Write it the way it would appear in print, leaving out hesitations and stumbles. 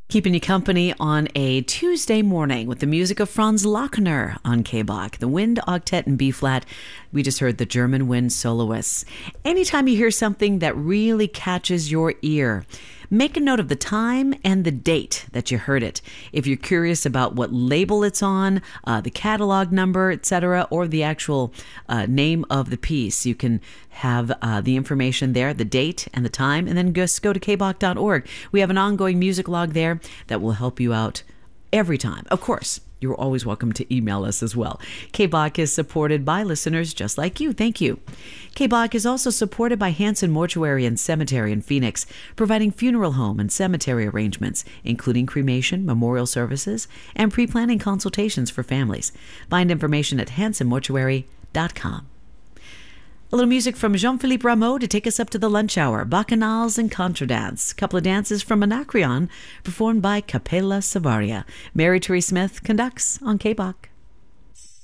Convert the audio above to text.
Keeping you company on a Tuesday morning with the music of Franz Lachner on K-Bach, the Wind Octet in B-flat. We just heard the German Wind Soloists. Anytime you hear something that really catches your ear, make a note of the time and the date that you heard it. If you're curious about what label it's on, the catalog number, etc., or the actual name of the piece, you can have the information there, the date and the time, and then just go to kbach.org. We have an ongoing music log there that will help you out every time. Of course, you're always welcome to email us as well. K-Bach is supported by listeners just like you. Thank you. K-Bach is also supported by Hanson Mortuary and Cemetery in Phoenix, providing funeral home and cemetery arrangements, including cremation, memorial services, and pre-planning consultations for families. Find information at hansonmortuary.com. A little music from Jean-Philippe Rameau to take us up to the lunch hour. Bacchanals and Contradance. A couple of dances from Anacreon performed by Capella Savaria. Mary Therese Smith conducts on K-Bach.